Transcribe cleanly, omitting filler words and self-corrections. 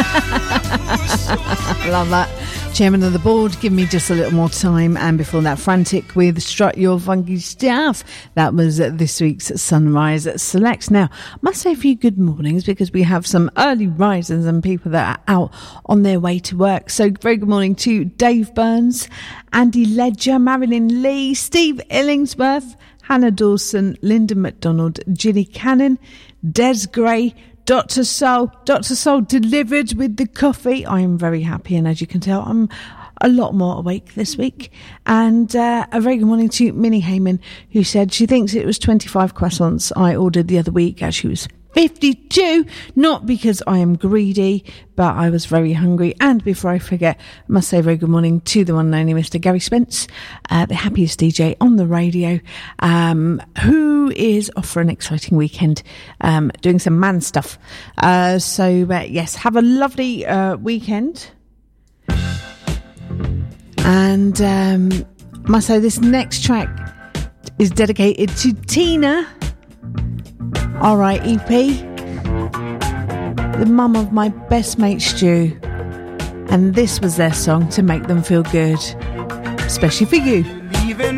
Love that. Chairman of the board, give me just a little more time. And before that, Frantic with Strut Your Funky Stuff. That was this week's Sunrise Selects. Now, I must say a few good mornings because we have some early risers and people that are out on their way to work. So very good morning to Dave Burns, Andy Ledger, Marilyn Lee, Steve Illingsworth, Hannah Dawson, Linda McDonald, Ginny Cannon, Des Gray, Dr. Soul delivered with the coffee. I am very happy, and as you can tell, I'm a lot more awake this week. And a very good morning to Minnie Heyman, who said she thinks it was 25 croissants I ordered the other week. Actually, it was 52, not because I am greedy, but I was very hungry. And before I forget, I must say a very good morning to the one and only Mr. Gary Spence, the happiest DJ on the radio, who is off for an exciting weekend, doing some man stuff. Yes, have a lovely weekend. And must say this next track is dedicated to Tina, R.I.E.P., the mum of my best mate Stu, and this was their song to make them feel good, especially for you.